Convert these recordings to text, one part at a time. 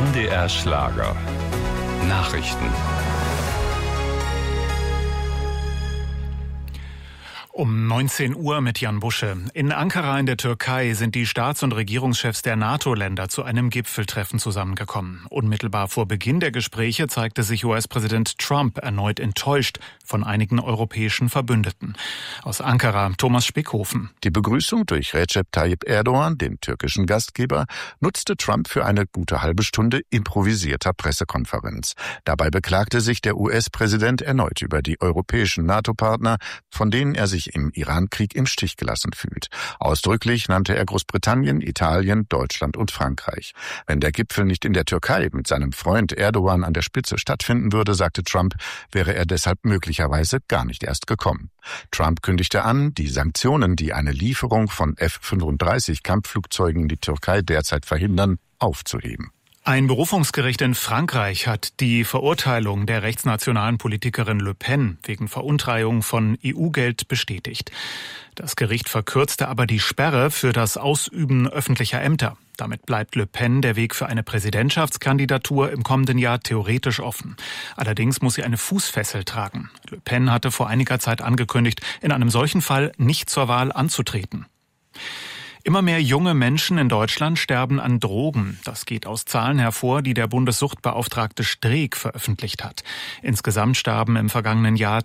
NDR Schlager. Nachrichten. Um 19 Uhr mit Jan Busche. In Ankara in der Türkei sind die Staats- und Regierungschefs der NATO-Länder zu einem Gipfeltreffen zusammengekommen. Unmittelbar vor Beginn der Gespräche zeigte sich US-Präsident Trump erneut enttäuscht von einigen europäischen Verbündeten. Aus Ankara, Thomas Spickhofen. Die Begrüßung durch Recep Tayyip Erdogan, den türkischen Gastgeber, nutzte Trump für eine gute halbe Stunde improvisierter Pressekonferenz. Dabei beklagte sich der US-Präsident erneut über die europäischen NATO-Partner, von denen er sich im Iran-Krieg im Stich gelassen fühlt. Ausdrücklich nannte er Großbritannien, Italien, Deutschland und Frankreich. Wenn der Gipfel nicht in der Türkei mit seinem Freund Erdogan an der Spitze stattfinden würde, sagte Trump, wäre er deshalb möglicherweise gar nicht erst gekommen. Trump kündigte an, die Sanktionen, die eine Lieferung von F-35-Kampfflugzeugen in die Türkei derzeit verhindern, aufzuheben. Ein Berufungsgericht in Frankreich hat die Verurteilung der rechtsnationalen Politikerin Le Pen wegen Veruntreihung von EU-Geld bestätigt. Das Gericht verkürzte aber die Sperre für das Ausüben öffentlicher Ämter. Damit bleibt Le Pen der Weg für eine Präsidentschaftskandidatur im kommenden Jahr theoretisch offen. Allerdings muss sie eine Fußfessel tragen. Le Pen hatte vor einiger Zeit angekündigt, in einem solchen Fall nicht zur Wahl anzutreten. Immer mehr junge Menschen in Deutschland sterben an Drogen. Das geht aus Zahlen hervor, die der Bundessuchtbeauftragte Streeck veröffentlicht hat. Insgesamt starben im vergangenen Jahr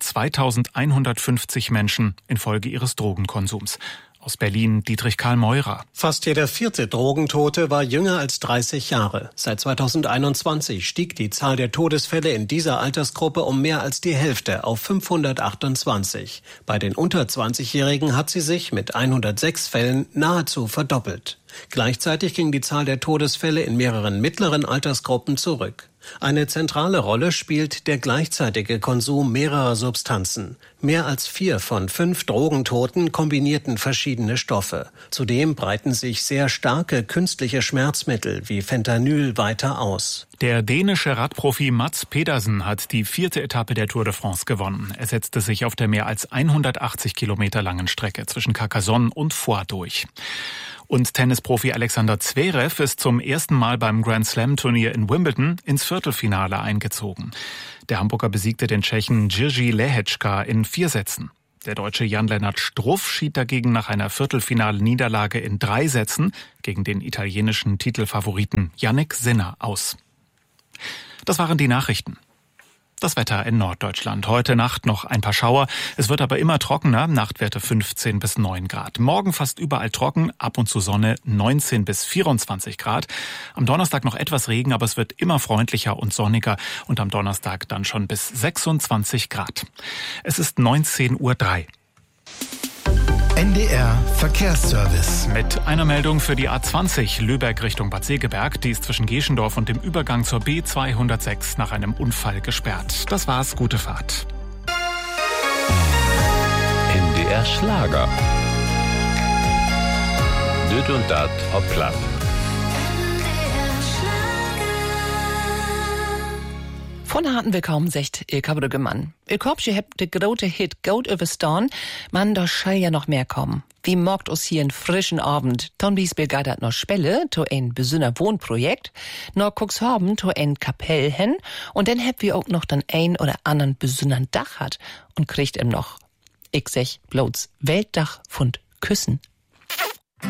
2150 Menschen infolge ihres Drogenkonsums. Aus Berlin Dietrich Karl Meurer. Fast jeder vierte Drogentote war jünger als 30 Jahre. Seit 2021 stieg die Zahl der Todesfälle in dieser Altersgruppe um mehr als die Hälfte auf 528. Bei den unter 20-Jährigen hat sie sich mit 106 Fällen nahezu verdoppelt. Gleichzeitig ging die Zahl der Todesfälle in mehreren mittleren Altersgruppen zurück. Eine zentrale Rolle spielt der gleichzeitige Konsum mehrerer Substanzen. Mehr als 4 von 5 Drogentoten kombinierten verschiedene Stoffe. Zudem breiten sich sehr starke künstliche Schmerzmittel wie Fentanyl weiter aus. Der dänische Radprofi Mads Pedersen hat die 4. Etappe der Tour de France gewonnen. Er setzte sich auf der mehr als 180 Kilometer langen Strecke zwischen Carcassonne und Foix durch. Und Tennisprofi Alexander Zverev ist zum ersten Mal beim Grand-Slam-Turnier in Wimbledon ins Viertelfinale eingezogen. Der Hamburger besiegte den Tschechen Jiří Lehečka in 4 Sätzen. Der Deutsche Jan-Lennart Struff schied dagegen nach einer Viertelfinale-Niederlage in 3 Sätzen gegen den italienischen Titelfavoriten Jannik Sinner aus. Das waren die Nachrichten. Das Wetter in Norddeutschland. Heute Nacht noch ein paar Schauer. Es wird aber immer trockener. Nachtwerte 15 bis 9 Grad. Morgen fast überall trocken, ab und zu Sonne 19 bis 24 Grad. Am Donnerstag noch etwas Regen, aber es wird immer freundlicher und sonniger. Und am Donnerstag dann schon bis 26 Grad. Es ist 19:03 Uhr. NDR Verkehrsservice. Mit einer Meldung für die A20 Lübeck Richtung Bad Segeberg. Die ist zwischen Geschendorf und dem Übergang zur B206 nach einem Unfall gesperrt. Das war's, gute Fahrt. NDR Schlager. Düt und dat ob platt. Von harten willkommen, sagt Ilka Brüggemann. Ich hab, ihr habt de grote Hit Goat überstanden. Man, da schall ja noch mehr kommen. Wie morgt uns hier einen frischen Abend? Dann bis begeistert noch Spelle, to ein besonner Wohnprojekt. Noch Cuxhaven, to ein Kapell hin. Und dann habt wir auch noch den ein oder anderen besonderen Dach hat. Und kriegt ihm noch, ich sag, bloß Weltdach von Küssen